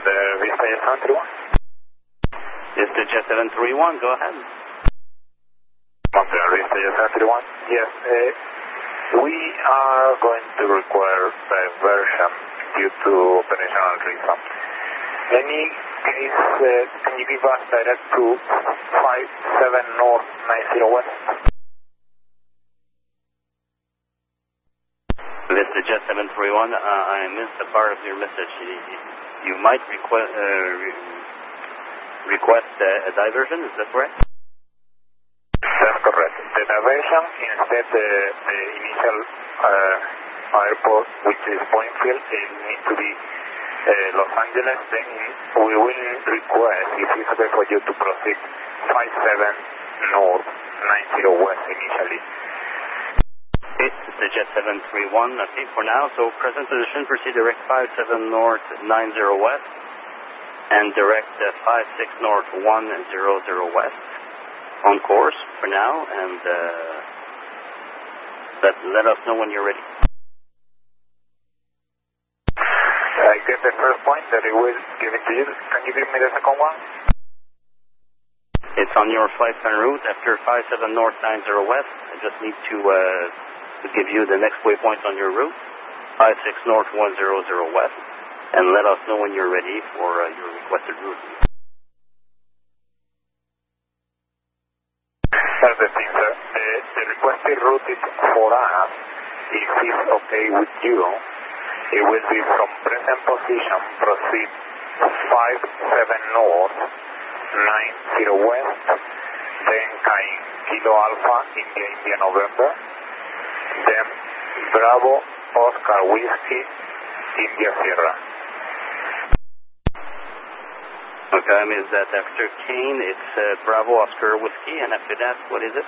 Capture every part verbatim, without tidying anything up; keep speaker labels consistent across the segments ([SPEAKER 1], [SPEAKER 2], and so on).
[SPEAKER 1] the Vista Jet seven three one.
[SPEAKER 2] Vista Jet seven three one, go ahead.
[SPEAKER 1] Montreal Vista Jet seven three one. Yes, uh, we are going to require diversion due to operational reasons. Any case, uh, can you give us direct to five seven North ninety West?
[SPEAKER 2] Vista Jet seven three one, uh, I missed a part of your message. You, you might request, uh, re request uh, a diversion, is that correct?
[SPEAKER 1] That's correct. The diversion, instead the, the initial uh, airport, which is Boeingfield, it needs to be uh, Los Angeles. Then we will request, if it's okay for you, to proceed five seven North ninety West initially.
[SPEAKER 2] It's the Jet seven three one, okay, for now. So present position, proceed direct five seven North ninety West and direct uh, five six North one zero zero West on course for now, and uh, let, let us know when you're ready.
[SPEAKER 1] I get the first point that it will give it to you. Can you give me the second one?
[SPEAKER 2] It's on your flight en route after five seven North ninety West. I just need to uh, to give you the next waypoint on your route, five six North one zero zero West, and let us know when you're ready for uh, your requested route.
[SPEAKER 1] That's the thing, sir. The, the requested route is for us, if it's okay with you, it will be from present position, proceed five seven North ninety West, then Kilo Alpha, India, India, November, then Bravo, Oscar, Whiskey, India, Sierra.
[SPEAKER 2] Okay, I mean, is that after Kane, it's uh, Bravo, Oscar, Whiskey, and after that, what is it?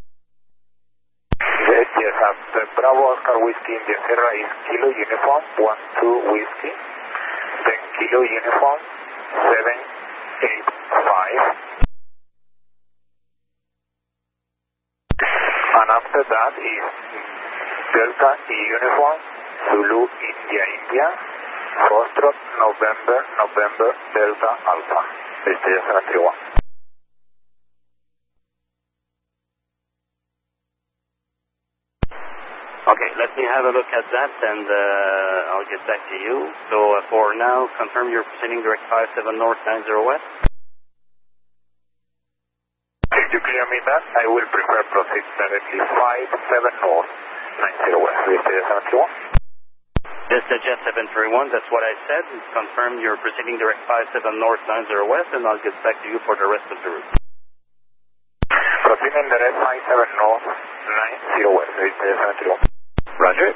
[SPEAKER 1] Yes, yes, after Bravo, Oscar, Whiskey, India, Sierra is Kilo Uniform, one two Whiskey, then Kilo Uniform, seven eight five, and after that is Delta E Uniform, Zulu, India, India, Foxtrot, November, November, Delta, Alpha, Vista Jet seven three one.
[SPEAKER 2] Okay, let me have a look at that, and uh, I'll get back to you. So uh, for now, confirm you're proceeding direct five seven North ninety West.
[SPEAKER 1] If you clear me that, I will prefer proceed directly five seven North ninety West, Vista Jet seven three one.
[SPEAKER 2] Vista Jet seven three one, that's what I said. Confirm you're proceeding direct five seven North ninety West, and I'll get back to you for the rest of the route.
[SPEAKER 1] Proceeding direct five seven North ninety West, Vista Jet seven three one.
[SPEAKER 2] Roger.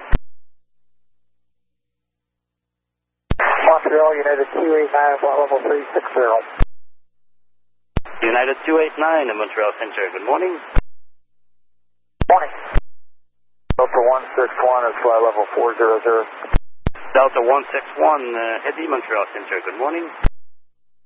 [SPEAKER 1] Montreal, United two eight nine, flight level three six zero.
[SPEAKER 2] United two eight nine in Montreal Center, good morning.
[SPEAKER 1] Morning. Delta one six one is flight level four zero zero.
[SPEAKER 2] Delta one six one, uh, Heavy Montreal Center, good morning.